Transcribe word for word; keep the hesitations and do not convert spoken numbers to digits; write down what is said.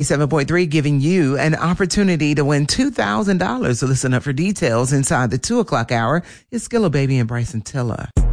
seven point three giving you an opportunity to win two thousand dollars. So listen up for details inside the two o'clock hour. It's Skilla Baby and Bryson Tiller.